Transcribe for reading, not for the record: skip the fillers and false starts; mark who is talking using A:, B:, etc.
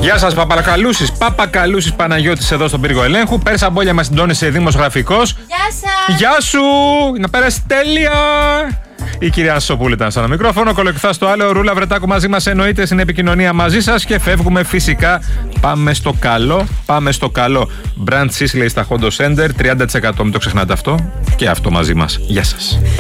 A: Γεια σας, Παπακαλούσης Παναγιώτης εδώ στον πύργο ελέγχου. Πέρσα Μπόλια μας συντώνησε δημοσγραφικός.
B: Γεια σας.
A: Γεια σου! Να πέρασε τέλεια! Η κυρία Ανσοπούλη ήταν στο μικρόφωνο. Κολοκυθά στο άλλο. Ρούλα Βρετάκου μαζί μας εννοείται στην επικοινωνία μαζί σας. Και φεύγουμε φυσικά. Πάμε στο καλό. Πάμε στο καλό. Brand Sisley στα Hondo Center. 30%. Μην το ξεχνάτε αυτό. Και αυτό μαζί μας. Γεια σας.